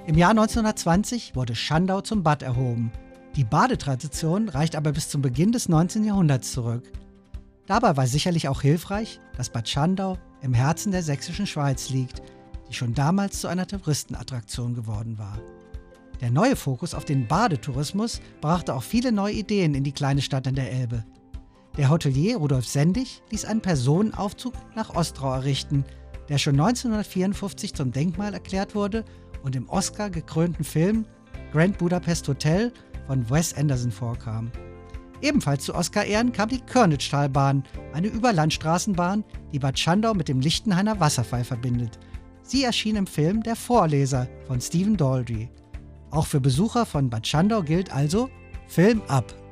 Im Jahr 1920 wurde Schandau zum Bad erhoben. Die Badetradition reicht aber bis zum Beginn des 19. Jahrhunderts zurück. Dabei war sicherlich auch hilfreich, dass Bad Schandau im Herzen der sächsischen Schweiz liegt, die schon damals zu einer Touristenattraktion geworden war. Der neue Fokus auf den Badetourismus brachte auch viele neue Ideen in die kleine Stadt an der Elbe. Der Hotelier Rudolf Sendig ließ einen Personenaufzug nach Ostrau errichten, der schon 1954 zum Denkmal erklärt wurde und im Oscar-gekrönten Film Grand Budapest Hotel von Wes Anderson vorkam. Ebenfalls zu Oscar-Ehren kam die Körnitschtalbahn, eine Überlandstraßenbahn, die Bad Schandau mit dem Lichtenhainer Wasserfall verbindet. Sie erschien im Film Der Vorleser von Stephen Daldry. Auch für Besucher von Bad Schandau gilt also: Film ab!